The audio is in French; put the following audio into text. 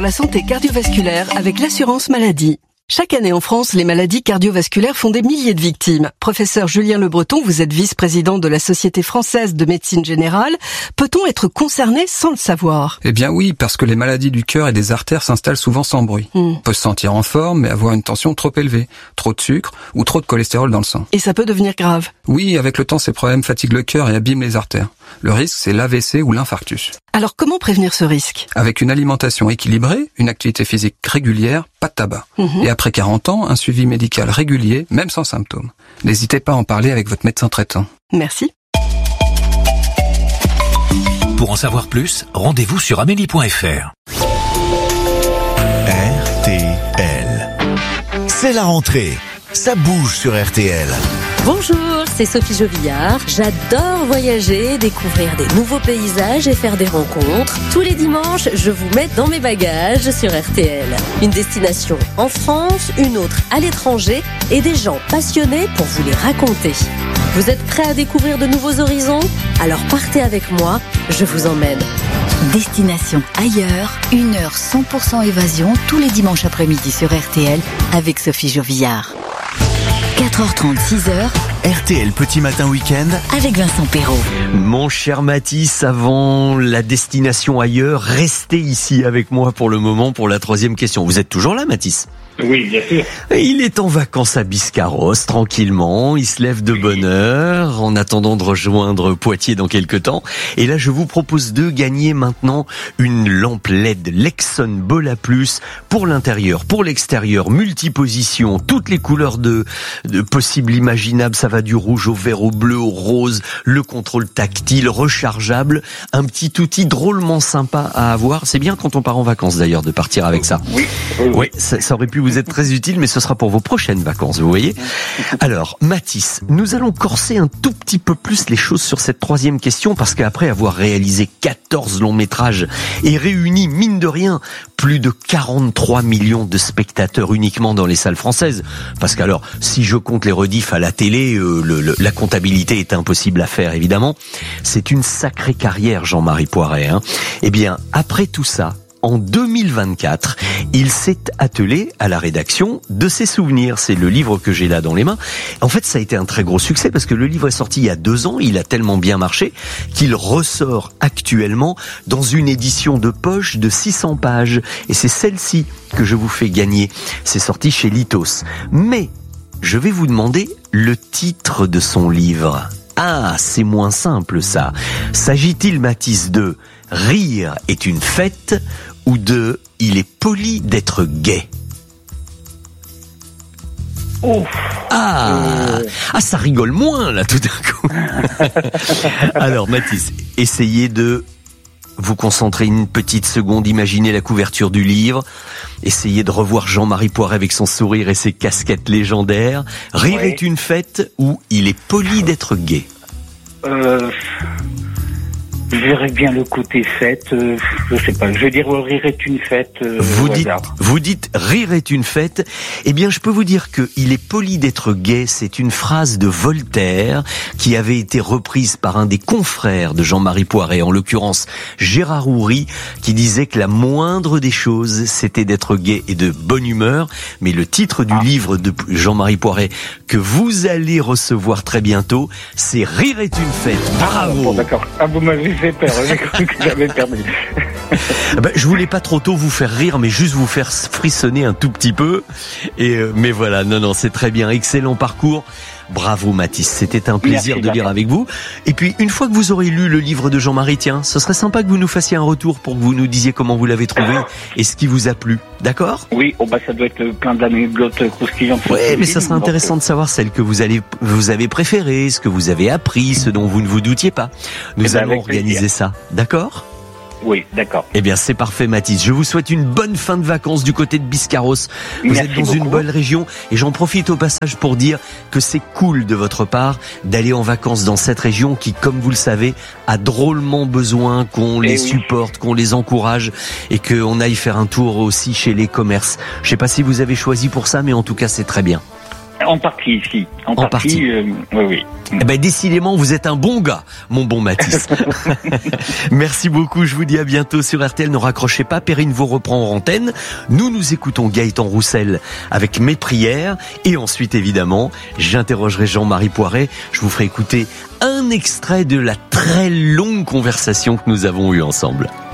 La santé cardiovasculaire avec l'assurance maladie. Chaque année en France, les maladies cardiovasculaires font des milliers de victimes. Professeur Julien Le Breton, vous êtes vice-président de la Société française de médecine générale. Peut-on être concerné sans le savoir ? Eh bien oui, parce que les maladies du cœur et des artères s'installent souvent sans bruit. On peut se sentir en forme, mais avoir une tension trop élevée, trop de sucre ou trop de cholestérol dans le sang. Et ça peut devenir grave. Oui, avec le temps, ces problèmes fatiguent le cœur et abîment les artères. Le risque, c'est l'AVC ou l'infarctus. Alors comment prévenir ce risque ? Avec une alimentation équilibrée, une activité physique régulière, pas de tabac. Et après 40 ans, un suivi médical régulier, même sans symptômes. N'hésitez pas à en parler avec votre médecin traitant. Merci. Pour en savoir plus, rendez-vous sur amélie.fr. RTL. C'est la rentrée. Ça bouge sur RTL. Bonjour, c'est Sophie Jovillard. J'adore voyager, découvrir des nouveaux paysages et faire des rencontres. Tous les dimanches, je vous mets dans mes bagages sur RTL. Une destination en France, une autre à l'étranger et des gens passionnés pour vous les raconter. Vous êtes prêts à découvrir de nouveaux horizons ? Alors partez avec moi, je vous emmène. Destination ailleurs, 1 heure 100% évasion tous les dimanches après-midi sur RTL avec Sophie Jovillard. 4h30, 6h. RTL Petit Matin Week-end avec Vincent Perrault. Mon cher Mathis, avant la destination ailleurs, restez ici avec moi pour le moment pour la 3e question. Vous êtes toujours là, Mathis ? Oui, bien sûr. Il est en vacances à Biscarrosse, tranquillement. Il se lève de bonne heure en attendant de rejoindre Poitiers dans quelques temps. Et là, je vous propose de gagner maintenant une lampe LED Lexon Bola Plus pour l'intérieur, pour l'extérieur, multiposition, toutes les couleurs de possibles imaginables. Ça va du rouge au vert, au bleu, au rose, le contrôle tactile, rechargeable. Un petit outil drôlement sympa à avoir. C'est bien quand on part en vacances d'ailleurs de partir avec ça. Oui, ça aurait pu vous être très utile, mais ce sera pour vos prochaines vacances, vous voyez. Alors, Mathis, nous allons corser un tout petit peu plus les choses sur cette 3e question, parce qu'après avoir réalisé 14 longs métrages et réuni, mine de rien, plus de 43 millions de spectateurs uniquement dans les salles françaises, parce qu'alors, si je compte les rediffs à la télé, la comptabilité est impossible à faire, évidemment. C'est une sacrée carrière, Jean-Marie Poiret, hein. Eh bien, après tout ça, en 2024, il s'est attelé à la rédaction de ses souvenirs. C'est le livre que j'ai là dans les mains. En fait, ça a été un très gros succès parce que le livre est sorti il y a 2 ans. Il a tellement bien marché qu'il ressort actuellement dans une édition de poche de 600 pages. Et c'est celle-ci que je vous fais gagner. C'est sorti chez Lithos. Mais je vais vous demander le titre de son livre. Ah, c'est moins simple ça. S'agit-il, Mathis, de « Rire est une fête » ou de « Il est poli d'être gai » ? Ça rigole moins là tout d'un coup. Alors Mathis, essayez de vous concentrer une petite seconde, imaginez la couverture du livre, essayez de revoir Jean-Marie Poiret avec son sourire et ses casquettes légendaires. Rire est une fête ou Il est poli d'être gai ? Je verrais bien le côté fête, je sais pas, je vais dire Rire est une fête. Vous dites Rire est une fête. Eh bien, je peux vous dire que Il est poli d'être gai, c'est une phrase de Voltaire qui avait été reprise par un des confrères de Jean-Marie Poiret, en l'occurrence Gérard Houry, qui disait que la moindre des choses, c'était d'être gai et de bonne humeur. Mais le titre du livre de Jean-Marie Poiret que vous allez recevoir très bientôt, c'est Rire est une fête. Bravo. Bon, d'accord. Vous m'avez fait peur, j'ai cru que j'avais perdu. Je voulais pas trop tôt vous faire rire, mais juste vous faire frissonner un tout petit peu. Mais voilà, non, c'est très bien. Excellent parcours. Bravo Mathis, c'était un plaisir de lire avec vous. Et puis, une fois que vous aurez lu le livre de Jean-Marie, tiens, ce serait sympa que vous nous fassiez un retour pour que vous nous disiez comment vous l'avez trouvé et ce qui vous a plu. D'accord ? Oui, ça doit être plein d'anecdotes croustillantes. Oui, mais ça serait intéressant de savoir celles que vous avez préférées, ce que vous avez appris, ce dont vous ne vous doutiez pas. Nous allons organiser ça. D'accord ? Oui, d'accord. Eh bien, c'est parfait, Mathis. Je vous souhaite une bonne fin de vacances du côté de Biscarrosse. Vous êtes dans une belle région et j'en profite au passage pour dire que c'est cool de votre part d'aller en vacances dans cette région qui, comme vous le savez, a drôlement besoin qu'on les supporte, qu'on les encourage et qu'on aille faire un tour aussi chez les commerces. Je sais pas si vous avez choisi pour ça, mais en tout cas, c'est très bien. En partie, si. En partie. Oui. Eh ben, décidément, vous êtes un bon gars, mon bon Mathis. Merci beaucoup, je vous dis à bientôt sur RTL. Ne raccrochez pas, Perrine vous reprend en antenne. Nous écoutons Gaëtan Roussel avec Mes prières. Et ensuite, évidemment, j'interrogerai Jean-Marie Poiret. Je vous ferai écouter un extrait de la très longue conversation que nous avons eue ensemble.